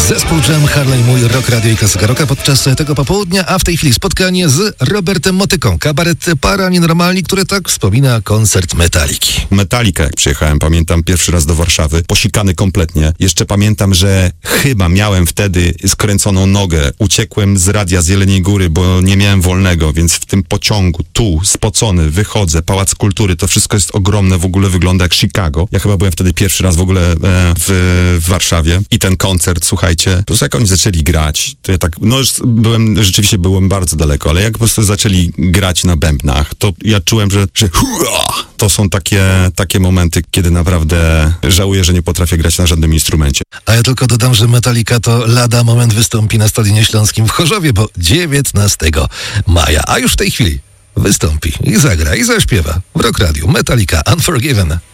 Zespół Jam, Harley, mój Rock Radio i Klasyka Rocka podczas tego popołudnia, a w tej chwili spotkanie z Robertem Motyką, kabaret Para Nienormalni, który tak wspomina koncert Metaliki. Metallica, jak przyjechałem, pamiętam pierwszy raz do Warszawy, posikany kompletnie. Jeszcze pamiętam, że chyba miałem wtedy skręconą nogę. Uciekłem z radia z Jeleniej Góry, bo nie miałem wolnego, więc w tym pociągu, tu, spocony, wychodzę, Pałac Kultury, to wszystko jest ogromne, w ogóle wygląda jak Chicago. Ja chyba byłem wtedy pierwszy raz w ogóle w Warszawie i ten koncert, słuchajcie, po prostu jak oni zaczęli grać, to ja tak, no już rzeczywiście byłem bardzo daleko, ale jak po prostu zaczęli grać na bębnach, to ja czułem, że to są takie momenty, kiedy naprawdę żałuję, że nie potrafię grać na żadnym instrumencie. A ja tylko dodam, że Metallica to lada moment wystąpi na Stadionie Śląskim w Chorzowie, bo 19 maja, a już w tej chwili wystąpi i zagra i zaśpiewa w Rock Radio Metallica Unforgiven.